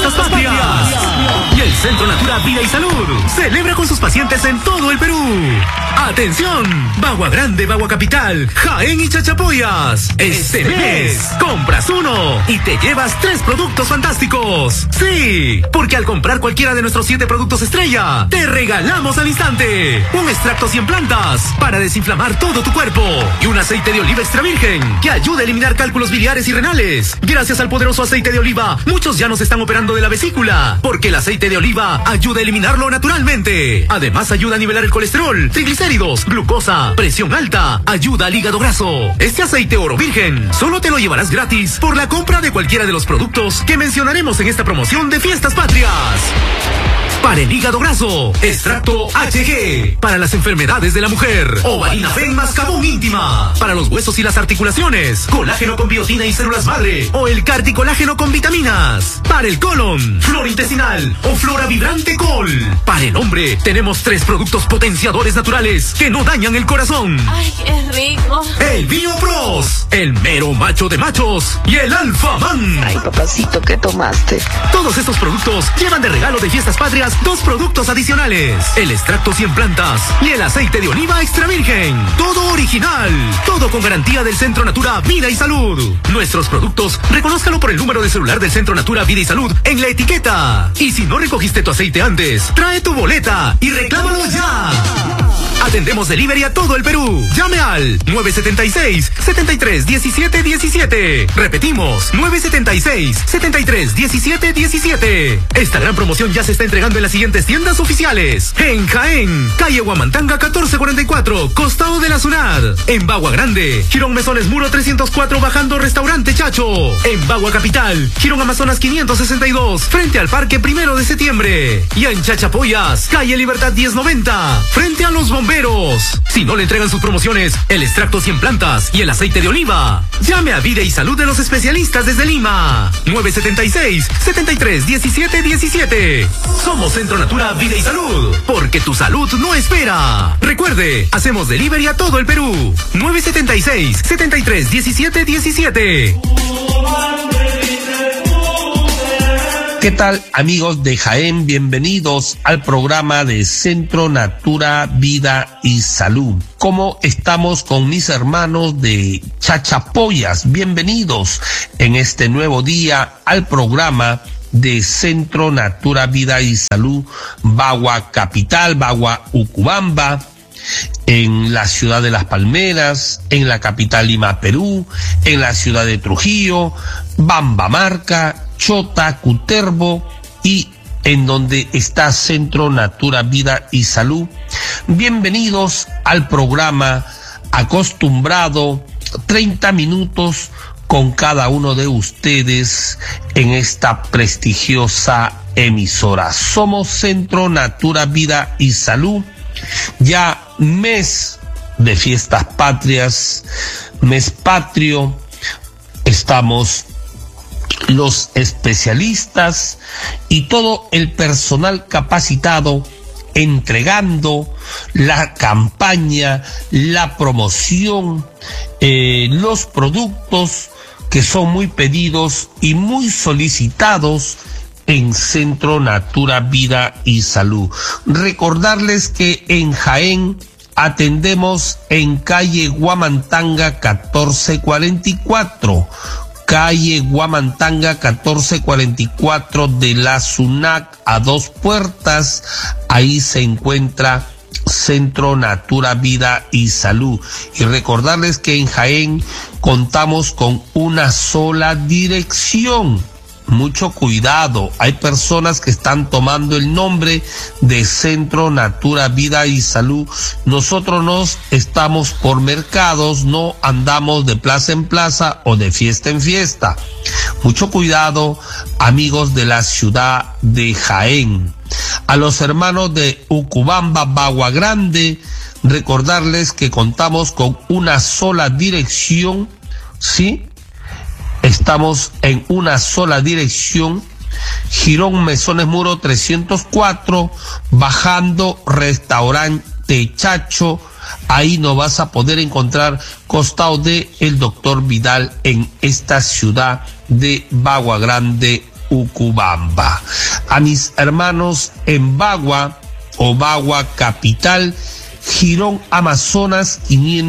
Fiestas Patrias. Y el Centro Natura Vida y Salud celebra con sus pacientes en todo el Perú. ¡Atención! Bagua Grande, Bagua Capital, Jaén y Chachapoyas. Este mes compras uno y te llevas 3 productos fantásticos. Sí, porque al comprar cualquiera de nuestros 7 productos estrella, te regalamos al instante un extracto 100 plantas para desinflamar todo tu cuerpo y un aceite de oliva extra virgen que ayuda a eliminar cálculos biliares y renales. Gracias al poderoso aceite de oliva, muchos ya nos están operando de la vesícula, porque el aceite de oliva ayuda a eliminarlo naturalmente. Además ayuda a nivelar el colesterol, triglicéridos, glucosa, presión alta, ayuda al hígado graso. Este aceite oro virgen solo te lo llevarás gratis por la compra de cualquiera de los productos que mencionaremos en esta promoción de Fiestas Patrias. Para el hígado graso, extracto HG. Para las enfermedades de la mujer, Ovarinafén Mascabón Íntima. Para los huesos y las articulaciones, colágeno con biotina y células madre o el carticolágeno con vitaminas. Para el colon, flora intestinal o flora vibrante col. Para el hombre, tenemos 3 productos potenciadores naturales que no dañan el corazón. ¡Ay, qué rico! El Biopros, el mero macho de machos y el Alfa Man. Ay, papacito, ¿qué tomaste? Todos estos productos llevan de regalo de Fiestas Patrias 2 productos adicionales: el extracto 100 plantas y el aceite de oliva extra virgen. Todo original, todo con garantía del Centro Natura Vida y Salud. Nuestros productos, reconózcalo por el número de celular del Centro Natura Vida y Salud en la etiqueta. Y si no recogiste tu aceite antes, trae tu boleta y reclámalo ya. Atendemos delivery a todo el Perú. Llame al 976-73-17-17. Repetimos, 976-73-17-17. Esta gran promoción ya se está entregando en las siguientes tiendas oficiales: en Jaén, calle Huamantanga 1444, costado de la SUNAT. En Bagua Grande, Girón Mesones Muro 304, bajando Restaurante Chacho. En Bagua Capital, Girón Amazonas 562, frente al Parque 1 de Septiembre. Y en Chachapoyas, calle Libertad 1090, frente a los bomberos. Si no le entregan sus promociones, el extracto 100 plantas y el aceite de oliva, llame a Vida y Salud de los especialistas desde Lima. 976-73-17-17. Somos Centro Natura Vida y Salud, porque tu salud no espera. Recuerde, hacemos delivery a todo el Perú. 976-73-17-17. ¿Qué tal, amigos de Jaén? Bienvenidos al programa de Centro Natura Vida y Salud. ¿Cómo estamos con mis hermanos de Chachapoyas? Bienvenidos en este nuevo día al programa de Centro Natura Vida y Salud, Bagua Capital, Bagua Ucubamba, en la ciudad de Las Palmeras, en la capital Lima, Perú, en la ciudad de Trujillo, Bambamarca, Chota, Cutervo y en donde está Centro Natura Vida y Salud. Bienvenidos al programa acostumbrado, 30 minutos con cada uno de ustedes en esta prestigiosa emisora. Somos Centro Natura Vida y Salud. Ya mes de Fiestas Patrias, mes patrio, estamos los especialistas y todo el personal capacitado entregando la campaña, la promoción, los productos que son muy pedidos y muy solicitados en Centro Natura Vida y Salud. Recordarles que en Jaén atendemos en calle Huamantanga 1444, calle Huamantanga 1444 de la SUNAC, a 2 puertas. Ahí se encuentra Centro Natura Vida y Salud. Y recordarles que en Jaén contamos con una sola dirección. Mucho cuidado, hay personas que están tomando el nombre de Centro Natura Vida y Salud. Nosotros no estamos por mercados, no andamos de plaza en plaza o de fiesta en fiesta. Mucho cuidado, amigos de la ciudad de Jaén. A los hermanos de Ucubamba, Bagua Grande, recordarles que contamos con una sola dirección, ¿sí? Estamos en una sola dirección, Girón Mesones Muro 304, bajando Restaurante Chacho. Ahí nos vas a poder encontrar, costado de el doctor Vidal, en esta ciudad de Bagua Grande, Ucubamba. A mis hermanos en Bagua o Bagua Capital, Girón Amazonas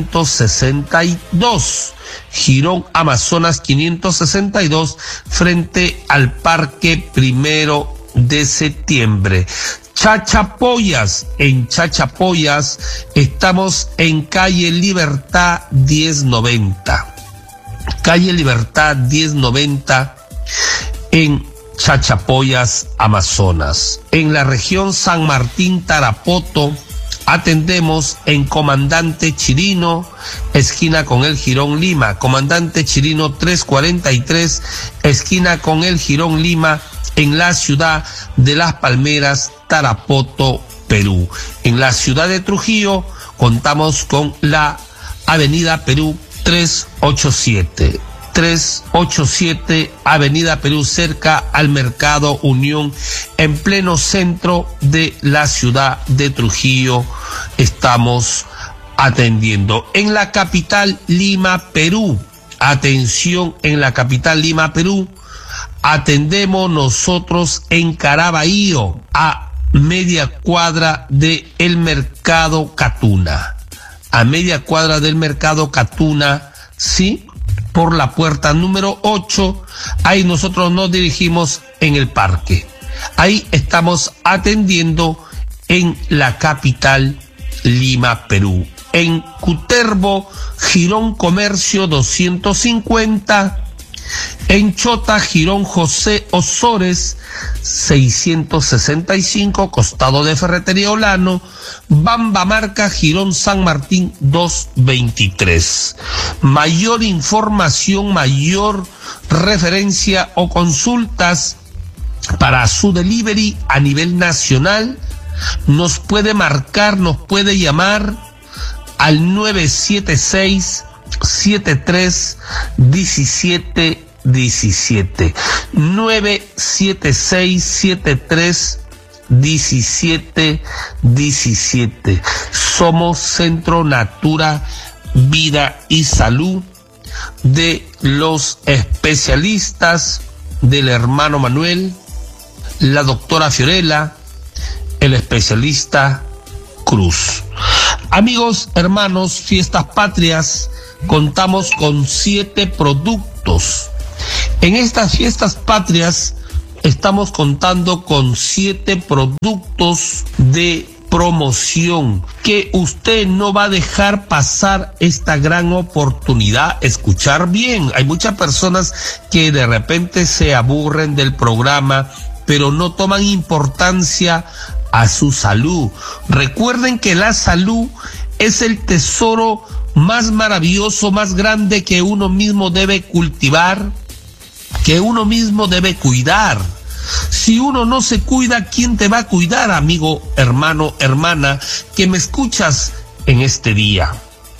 562. Girón Amazonas 562 frente al Parque 1 de Septiembre. Chachapoyas, en Chachapoyas estamos en calle Libertad 1090. Calle Libertad 1090 en Chachapoyas, Amazonas. En la región San Martín Tarapoto atendemos en Comandante Chirino, esquina con el Jirón Lima. Comandante Chirino 343, esquina con el Jirón Lima, en la ciudad de Las Palmeras, Tarapoto, Perú. En la ciudad de Trujillo contamos con la Avenida Perú 387. 387 Avenida Perú, cerca al Mercado Unión, en pleno centro de la ciudad de Trujillo. Estamos atendiendo. En la capital Lima, Perú, atención, en la capital Lima, Perú, atendemos nosotros en Caraballo, a media cuadra de el Mercado Catuna. A media cuadra del Mercado Catuna, sí, por la puerta número 8, ahí nosotros nos dirigimos en el parque. Ahí estamos atendiendo en la capital Lima, Perú. En Cutervo, Girón Comercio 250. En Chota, Girón José Osores 665, costado de Ferretería Olano. Bambamarca, Girón San Martín 223. Mayor información, mayor referencia o consultas para su delivery a nivel nacional, nos puede marcar, nos puede llamar al 976 73 17 17 976 73 17 17. Somos Centro Natura Vida y Salud, de los especialistas del hermano Manuel, la doctora Fiorella, el especialista Cruz. Amigos, hermanos, Fiestas Patrias, contamos con 7 productos. En estas Fiestas Patrias estamos contando con 7 productos de promoción, que usted no va a dejar pasar esta gran oportunidad. Escuchar bien, hay muchas personas que de repente se aburren del programa, pero no toman importancia a su salud. Recuerden que la salud es el tesoro más maravilloso, más grande, que uno mismo debe cultivar, que uno mismo debe cuidar. Si uno no se cuida, ¿quién te va a cuidar, amigo, hermano, hermana, que me escuchas en este día?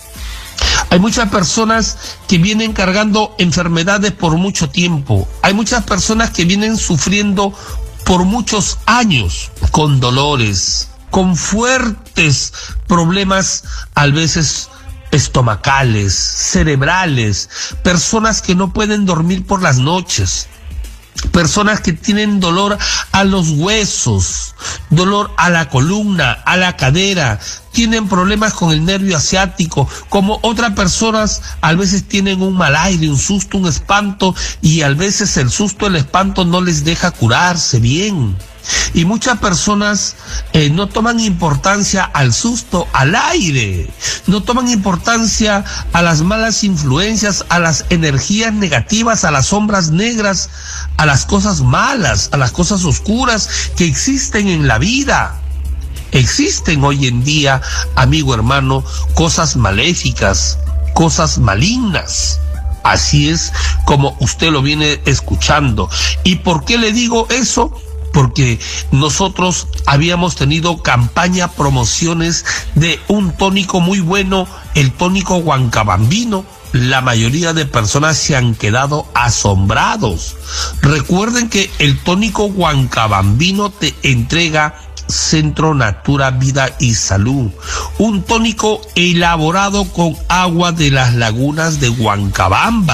Hay muchas personas que vienen cargando enfermedades por mucho tiempo. Hay muchas personas que vienen sufriendo por muchos años, con dolores, con fuertes problemas, a veces estomacales, cerebrales, personas que no pueden dormir por las noches, personas que tienen dolor a los huesos, dolor a la columna, a la cadera, tienen problemas con el nervio asiático, como otras personas a veces tienen un mal aire, un susto, un espanto, y a veces el susto, el espanto no les deja curarse bien. Y muchas personas no toman importancia al susto, al aire, no toman importancia a las malas influencias, a las energías negativas, a las sombras negras, a las cosas malas, a las cosas oscuras que existen en la vida. Existen hoy en día, amigo, hermano, cosas maléficas, cosas malignas. Así es como usted lo viene escuchando. ¿Y por qué le digo eso? Porque nosotros habíamos tenido campaña, promociones de un tónico muy bueno, el tónico Huancabambino. La mayoría de personas se han quedado asombrados. Recuerden que el tónico Huancabambino te entrega Centro Natura Vida y Salud, un tónico elaborado con agua de las lagunas de Huancabamba.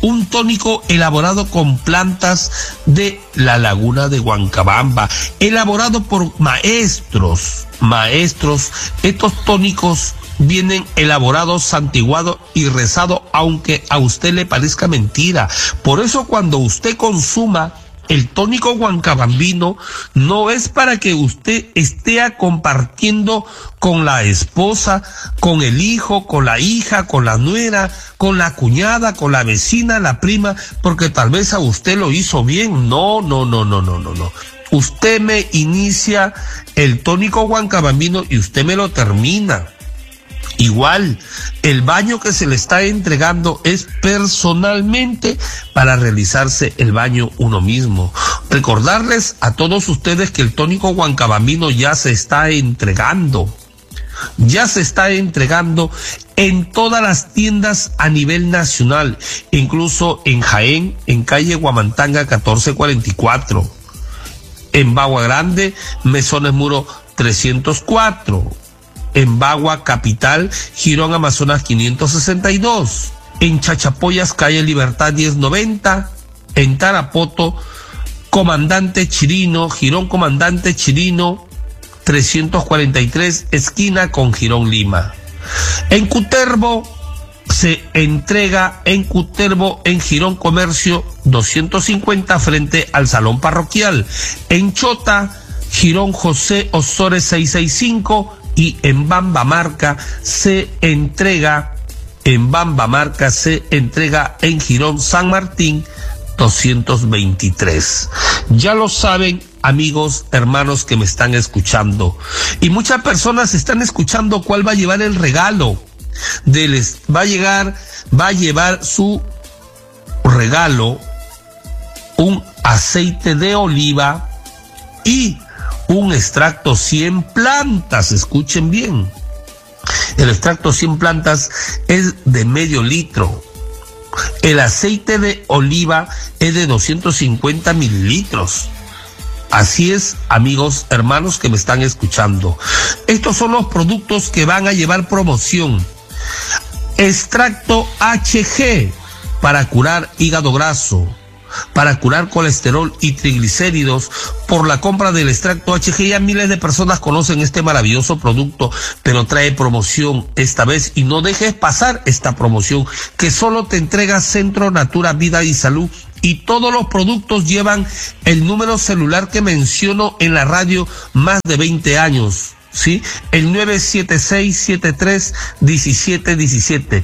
un tónico elaborado con plantas de la laguna de Huancabamba, elaborado por maestros. Estos tónicos vienen elaborados, santiguados y rezados, aunque a usted le parezca mentira. Por eso cuando usted consuma el tónico huancabambino, no es para que usted esté compartiendo con la esposa, con el hijo, con la hija, con la nuera, con la cuñada, con la vecina, la prima, porque tal vez a usted lo hizo bien. No. Usted me inicia el tónico huancabambino y usted me lo termina. Igual, el baño que se le está entregando es personalmente para realizarse el baño uno mismo. Recordarles a todos ustedes que el tónico huancabambino ya se está entregando en todas las tiendas a nivel nacional, incluso en Jaén, en calle Huamantanga 1444, en Bagua Grande, Mesones Muro 304, en Bagua Capital, Girón Amazonas 562, en Chachapoyas, calle Libertad 1090, en Tarapoto, Comandante Chirino, Girón Comandante Chirino 343, esquina con Girón Lima. En Cutervo se entrega en Girón Comercio 250 frente al Salón Parroquial. En Chota, Girón José Osores 665, y en Bambamarca se entrega en Girón San Martín 223. Ya lo saben, amigos, hermanos que me están escuchando, y muchas personas están escuchando cuál va a llevar el regalo. Va a llevar su regalo un aceite de oliva y un extracto 100 plantas. Escuchen bien, el extracto 100 plantas es de medio litro. El aceite de oliva es de 250 mililitros. Así es, amigos, hermanos que me están escuchando. Estos son los productos que van a llevar promoción. Extracto HG para curar hígado graso, para curar colesterol y triglicéridos. Por la compra del extracto HG ya miles de personas conocen este maravilloso producto, pero trae promoción esta vez, y no dejes pasar esta promoción que solo te entrega Centro Natura Vida y Salud, y todos los productos llevan el número celular que menciono en la radio más de 20 años. ¿Sí? El 976731717,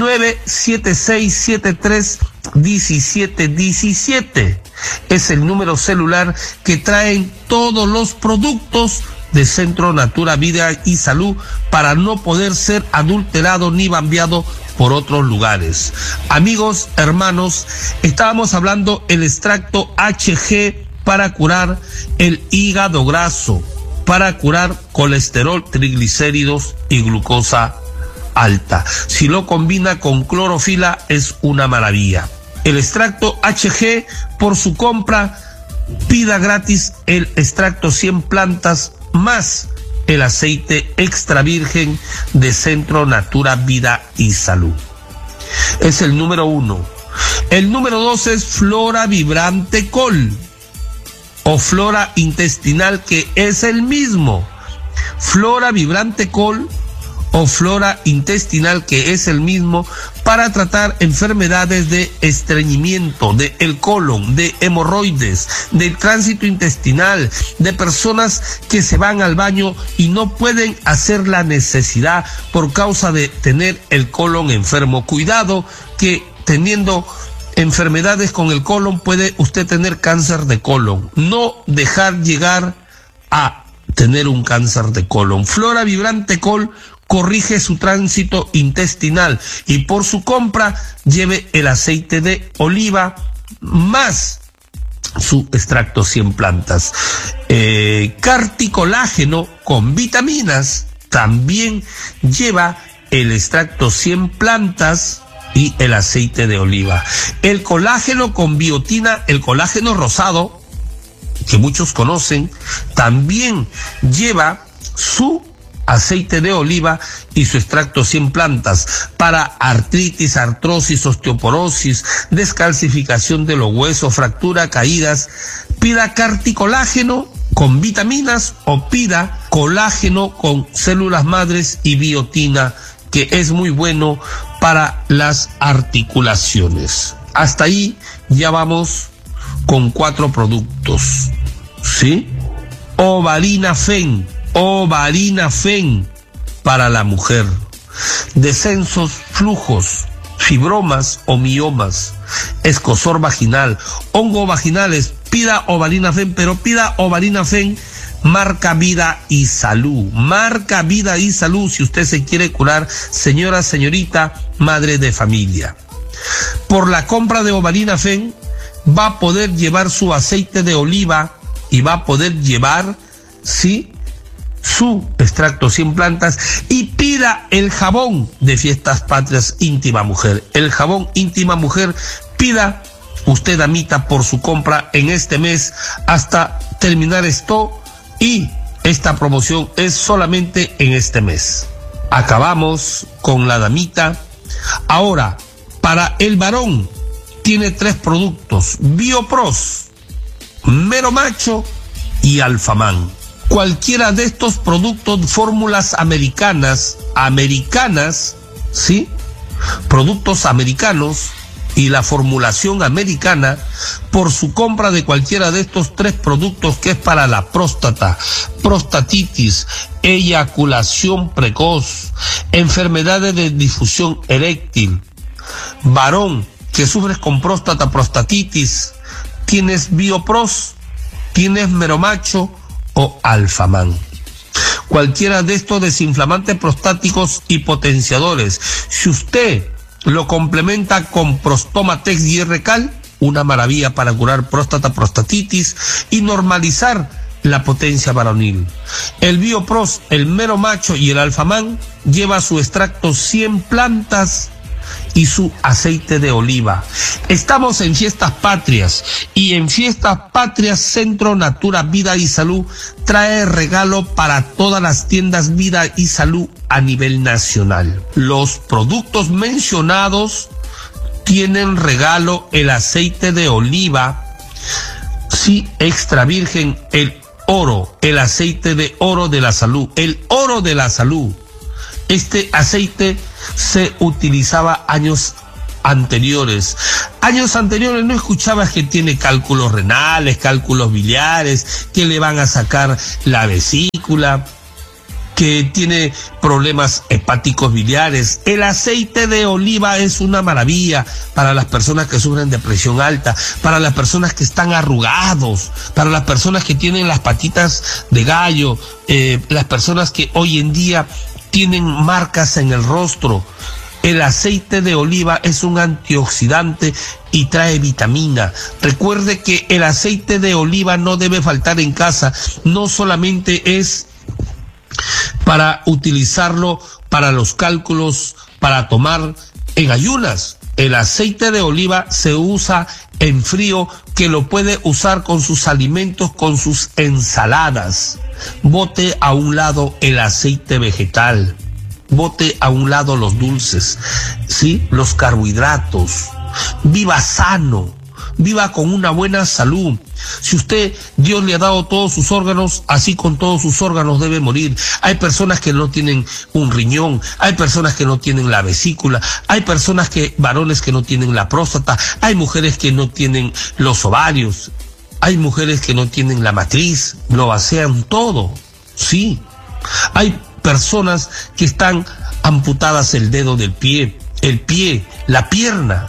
976731717 es el número celular que traen todos los productos de Centro Natura Vida y Salud, para no poder ser adulterado ni cambiado por otros lugares. Amigos, hermanos, estábamos hablando el extracto HG para curar el hígado graso, para curar colesterol, triglicéridos y glucosa alta. Si lo combina con clorofila es una maravilla. El extracto HG, por su compra, pida gratis el extracto 100 plantas más el aceite extra virgen de Centro Natura Vida y Salud. Es el número 1. El número 2 es Flora Vibrante Col o Flora Intestinal, que es el mismo. Flora Vibrante Col o Flora Intestinal, que es el mismo, para tratar enfermedades de estreñimiento, de el colon, de hemorroides, del tránsito intestinal, de personas que se van al baño y no pueden hacer la necesidad por causa de tener el colon enfermo. Cuidado, que teniendo enfermedades con el colon puede usted tener cáncer de colon. No dejar llegar a tener un cáncer de colon. Flora Vibrante Col corrige su tránsito intestinal, y por su compra lleve el aceite de oliva más su extracto 100 plantas. Carticolágeno con vitaminas también lleva el extracto 100 plantas y el aceite de oliva. El colágeno con biotina, el colágeno rosado, que muchos conocen, también lleva su aceite de oliva y su extracto 100 plantas para artritis, artrosis, osteoporosis, descalcificación de los huesos, fractura, caídas. Pida carticolágeno con vitaminas o pida colágeno con células madres y biotina, que es muy bueno para las articulaciones. Hasta ahí ya vamos con 4 productos, ¿sí? Ovalina Fen para la mujer. Descensos, flujos, fibromas o miomas, escozor vaginal, hongo vaginales. Pida Ovalina Fen, pero pida Ovalina Fen marca Vida y Salud. Marca Vida y Salud si usted se quiere curar, señora, señorita, madre de familia. Por la compra de Ovalina Fen va a poder llevar su aceite de oliva y va a poder llevar, sí, su extracto 100 plantas, y pida el jabón de Fiestas Patrias Íntima Mujer. El jabón Íntima Mujer, pida usted, damita, por su compra en este mes hasta terminar esto, y esta promoción es solamente en este mes. Acabamos con la damita. Ahora, para el varón, tiene 3 productos: Biopros, Mero Macho y Alfaman. Cualquiera de estos productos, fórmulas americanas, ¿sí? Productos americanos y la formulación americana, por su compra de cualquiera de estos 3 productos, que es para la próstata, prostatitis, eyaculación precoz, enfermedades de difusión eréctil. Varón que sufres con próstata, prostatitis, tienes Biopros, tienes Meromacho o Alfaman. Cualquiera de estos desinflamantes prostáticos y potenciadores, si usted lo complementa con Prostomatex y R-Cal, una maravilla para curar próstata, prostatitis y normalizar la potencia varonil. El Biopros, el Mero Macho y el Alfaman lleva su extracto 100 plantas y su aceite de oliva. Estamos en Fiestas Patrias, y en Fiestas Patrias Centro Natura Vida y Salud trae regalo para todas las tiendas Vida y Salud a nivel nacional. Los productos mencionados tienen regalo: el aceite de oliva, sí, extra virgen, el oro, el aceite de oro de la salud, el oro de la salud. Este aceite se utilizaba años anteriores. Años anteriores no escuchabas que tiene cálculos renales, cálculos biliares, que le van a sacar la vesícula, que tiene problemas hepáticos biliares. El aceite de oliva es una maravilla para las personas que sufren de presión alta, para las personas que están arrugados, para las personas que tienen las patitas de gallo, las personas que hoy en día tienen marcas en el rostro. El aceite de oliva es un antioxidante y trae vitamina. Recuerde que el aceite de oliva no debe faltar en casa. No solamente es para utilizarlo para los cálculos, para tomar en ayunas. El aceite de oliva se usa en frío, que lo puede usar con sus alimentos, con sus ensaladas. Bote a un lado el aceite vegetal, bote a un lado los dulces, ¿sí? Los carbohidratos. Viva sano, viva con una buena salud. Si usted, Dios le ha dado todos sus órganos, así con todos sus órganos debe morir. Hay personas que no tienen un riñón, hay personas que no tienen la vesícula, hay personas varones que no tienen la próstata, hay mujeres que no tienen los ovarios, hay mujeres que no tienen la matriz, lo vacían todo, sí. Hay personas que están amputadas el dedo del pie, el pie, la pierna.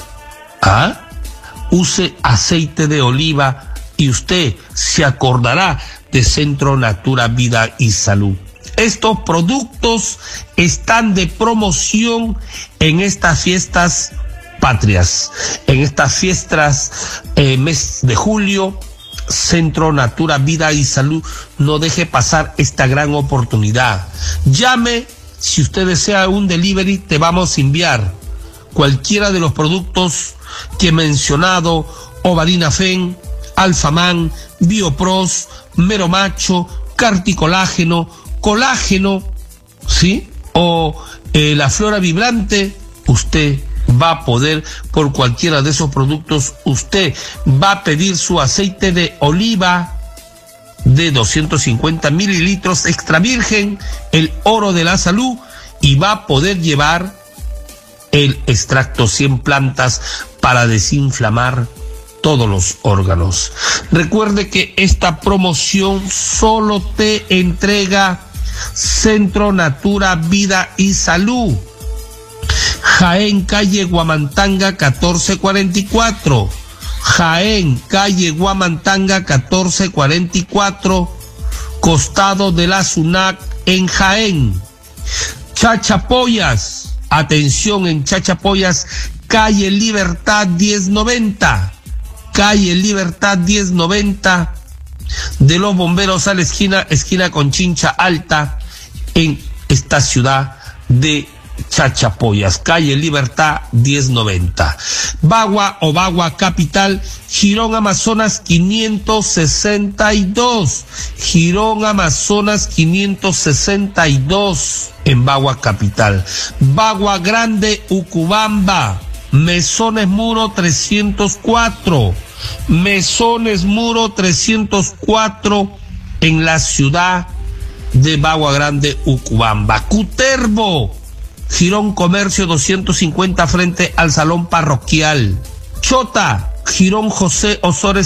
Use aceite de oliva y usted se acordará de Centro Natura Vida y Salud. Estos productos están de promoción en estas fiestas patrias, en estas fiestas mes de julio. Centro Natura Vida y Salud no deje pasar esta gran oportunidad. Llame, si usted desea un delivery, te vamos a enviar cualquiera de los productos que he mencionado: Ovalina Fen, Alfaman, Biopros, Mero Macho, Carticolágeno, colágeno ¿sí? O la Flora Vibrante, usted va a poder, por cualquiera de esos productos, usted va a pedir su aceite de oliva de 250 mililitros extra virgen, el oro de la salud, y va a poder llevar el extracto 100 plantas para desinflamar todos los órganos. Recuerde que esta promoción solo te entrega Centro Natura Vida y Salud, Jaén, calle Huamantanga 1444, Jaén, calle Huamantanga 1444, costado de la SUNAC en Jaén. Chachapoyas, atención, en Chachapoyas, calle Libertad 1090, calle Libertad 1090, de los Bomberos a la esquina con Chincha Alta, en esta ciudad de Chachapoyas, calle Libertad 1090. Bagua o Bagua Capital, Girón Amazonas 562, Girón Amazonas 562, en Bagua Capital. Bagua Grande, Ucubamba, Mesones Muro 304, Mesones Muro 304, en la ciudad de Bagua Grande, Ucubamba. Cutervo, Girón Comercio 250 frente al Salón Parroquial. Chota, Girón José Osores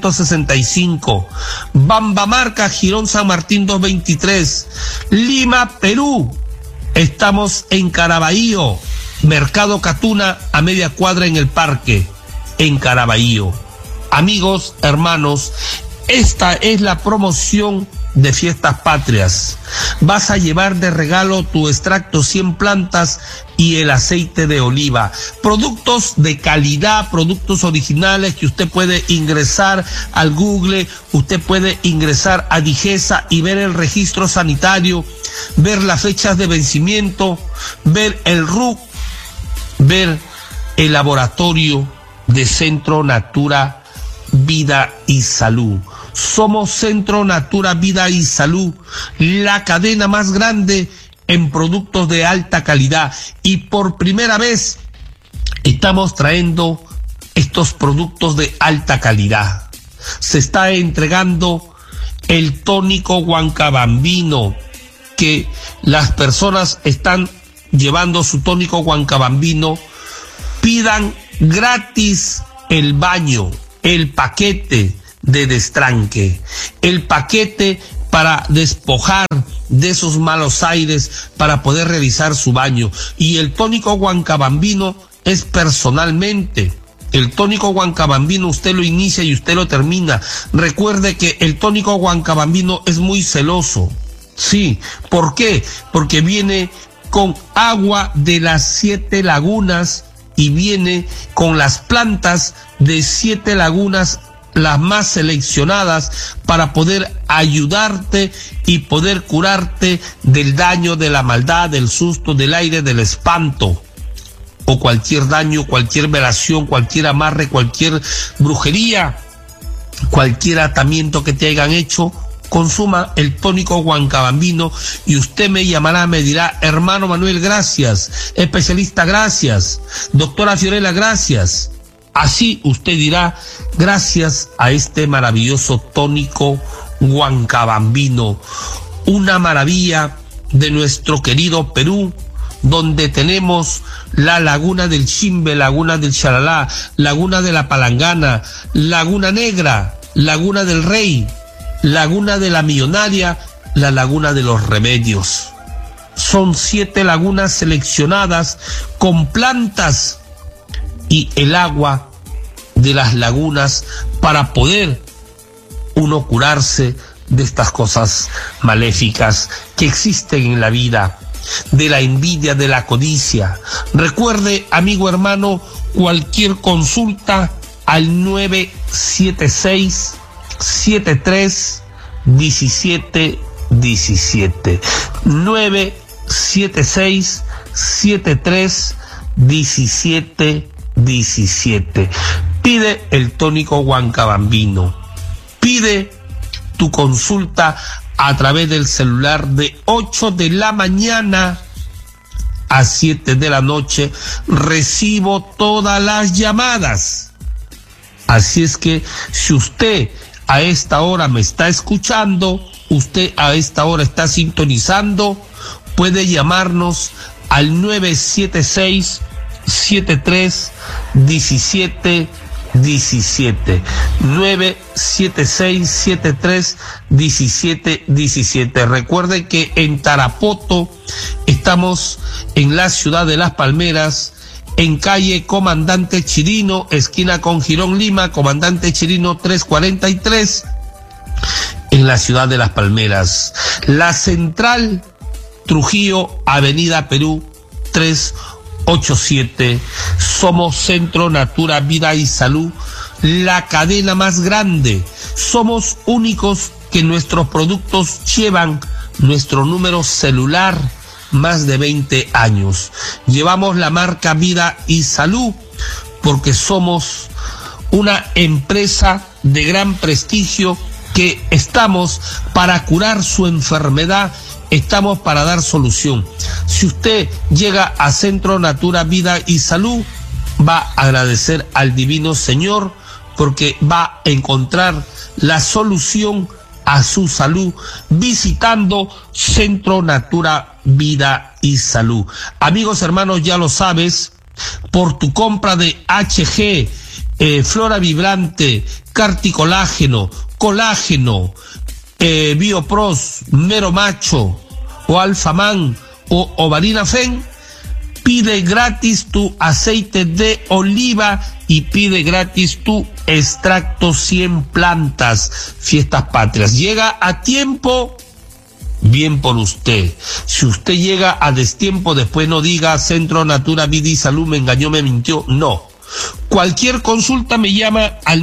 665. Bambamarca, Girón San Martín 223. Lima, Perú. Estamos en Caraballo. Mercado Catuna, a media cuadra en el parque, en Caraballo. Amigos, hermanos, esta es la promoción de Fiestas Patrias. Vas a llevar de regalo tu extracto 100 plantas y el aceite de oliva. Productos de calidad, productos originales que usted puede ingresar al Google, usted puede ingresar a Digesa y ver el registro sanitario, ver las fechas de vencimiento, ver el RUC, ver el laboratorio de Centro Natura Vida y Salud. Somos Centro Natura Vida y Salud, la cadena más grande en productos de alta calidad, y por primera vez estamos trayendo estos productos de alta calidad. Se está entregando el tónico Huancabambino, que las personas están llevando su tónico Huancabambino. Pidan gratis el baño, el paquete de destranque, el paquete para despojar de esos malos aires, para poder realizar su baño. Y el tónico Huancabambino es personalmente. El tónico Huancabambino usted lo inicia y usted lo termina. Recuerde que el tónico Huancabambino es muy celoso. Sí, ¿por qué? Porque viene con agua de las 7 lagunas y viene con las plantas de 7 lagunas, las más seleccionadas, para poder ayudarte y poder curarte del daño, de la maldad, del susto, del aire, del espanto, o cualquier daño, cualquier velación, cualquier amarre, cualquier brujería, cualquier atamiento que te hayan hecho. Consuma el tónico Huancabambino y usted me llamará, me dirá: hermano Manuel, gracias; especialista, gracias; doctora Fiorella, gracias. Así usted dirá: gracias a este maravilloso tónico Huancabambino, una maravilla de nuestro querido Perú, donde tenemos la laguna del Chimbe, laguna del Chalalá, laguna de la Palangana, laguna Negra, laguna del Rey, laguna de la Millonaria, la laguna de los Remedios. Son 7 lagunas seleccionadas con plantas y el agua de las lagunas para poder uno curarse de estas cosas maléficas que existen en la vida, de la envidia, de la codicia. Recuerde, amigo hermano, cualquier consulta al 976 73 17 17, 976 73 17 17. Pide el tónico Huancabambino, pide tu consulta a través del celular de 8 de la mañana a 7 de la noche. Recibo todas las llamadas. Así es que si usted a esta hora me está escuchando, usted a esta hora está sintonizando, puede llamarnos al 976-73-17-17. 976-73-17-17. Recuerden que en Tarapoto estamos en la ciudad de Las Palmeras, en calle Comandante Chirino, esquina con Girón Lima, Comandante Chirino 343, en la ciudad de Las Palmeras. La Central Trujillo, Avenida Perú 387. Somos Centro Natura Vida y Salud, la cadena más grande. Somos únicos que nuestros productos llevan nuestro número celular, más de 20 años. Llevamos la marca Vida y Salud porque somos una empresa de gran prestigio que estamos para curar su enfermedad, estamos para dar solución. Si usted llega a Centro Natura Vida y Salud, va a agradecer al Divino Señor porque va a encontrar la solución a su salud visitando Centro Natura Vida y Salud. Amigos, hermanos, ya lo sabes, por tu compra de HG, Flora Vibrante, Carticolágeno, Colágeno, Biopros, Mero Macho o Alfaman o Ovarina Fen, pide gratis tu aceite de oliva y pide gratis tu extracto 100 plantas. Fiestas Patrias. Llega a tiempo, bien por usted. Si usted llega a destiempo, después no diga Centro Natura Vida y Salud me engañó, me mintió. No. Cualquier consulta me llama al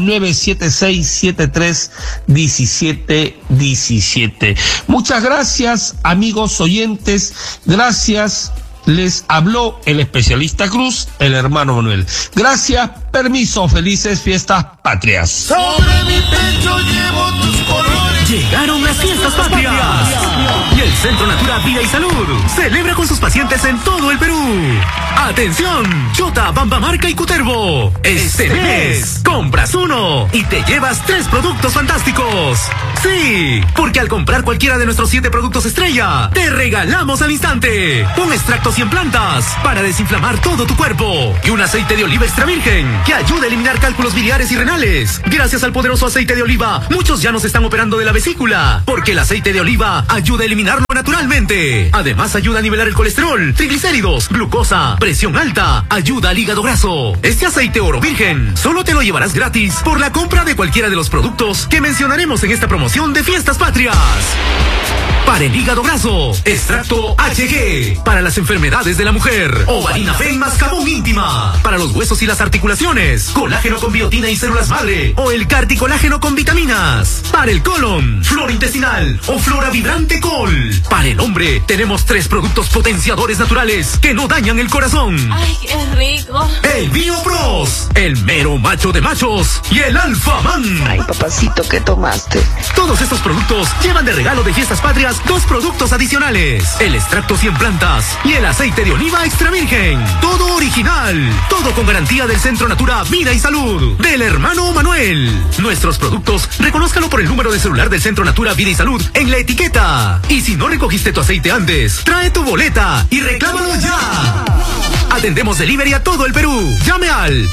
976-73-17-17. Muchas gracias, amigos oyentes. Gracias. Les habló el especialista Cruz, el hermano Manuel. Gracias, permiso, felices Fiestas Patrias. Sobre mi pecho llevo tus colores. Llegaron las Fiestas Patrias. Y el Centro Natura Vida y Salud celebra con sus pacientes en todo el Perú. ¡Atención! Chota, Bambamarca y Cutervo. Este mes compras uno y te llevas 3 productos fantásticos. Sí, porque al comprar cualquiera de nuestros 7 productos estrella, te regalamos al instante un extracto 100 plantas para desinflamar todo tu cuerpo y un aceite de oliva extra virgen que ayuda a eliminar cálculos biliares y renales. Gracias al poderoso aceite de oliva, muchos ya nos están operando de la vesícula, porque el aceite de oliva ayuda a eliminarlo naturalmente. Además ayuda a nivelar el colesterol, triglicéridos, glucosa, presión alta, ayuda al hígado graso. Este aceite oro virgen solo te lo llevarás gratis por la compra de cualquiera de los productos que mencionaremos en esta promoción de Fiestas Patrias. Para el hígado graso, extracto HG. Para las enfermedades de la mujer, Ovarina Fen Mascabón Íntima. Para los huesos y las articulaciones, colágeno con biotina y células madre o el carticolágeno con vitaminas. Para el colon, flora intestinal o flora vibrante col. Para el hombre, tenemos 3 productos potenciadores naturales que no dañan el corazón. ¡Ay, qué rico! El Biopros, el mero macho de machos y el Alfaman. Ay, papacito, ¿qué tomaste? Todos estos productos llevan de regalo de Fiestas Patrias 2 productos adicionales: el extracto 100 plantas y el aceite de oliva extra virgen. Todo original, todo con garantía del Centro Natura Vida y Salud, del hermano Manuel. Nuestros productos, reconózcalo por el número de celular del Centro Natura Vida y Salud en la etiqueta. Y si no recogiste tu aceite antes, trae tu boleta y reclámalo ya. Atendemos delivery a todo el Perú. Llame al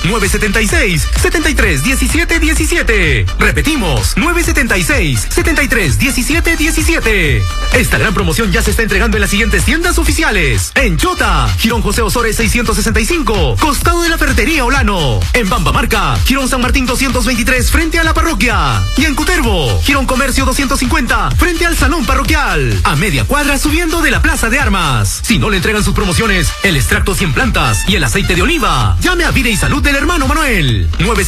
976-73-17-17. Repetimos, 976-73-17-17. Esta gran promoción ya se está entregando en las siguientes tiendas oficiales: en Chota, Girón José Osores 665, costado de la Ferretería Olano; en Bambamarca, Girón San Martín 223, frente a la parroquia; y en Cutervo, Girón Comercio 250, frente al salón parroquial, a media cuadra subiendo de la Plaza de Armas. Si no le entregan sus promociones, el extracto 100 plantas y el aceite de oliva, llame a Vida y Salud del hermano Manuel.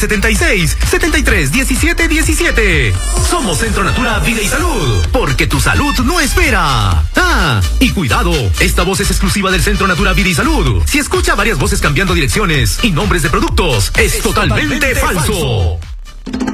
976-73-17-17. Somos Centro Natura Vida y Salud, porque tu salud no espera. Ah, y cuidado, esta voz es exclusiva del Centro Natura Vida y Salud. Si escucha varias voces cambiando direcciones y nombres de productos, es totalmente falso.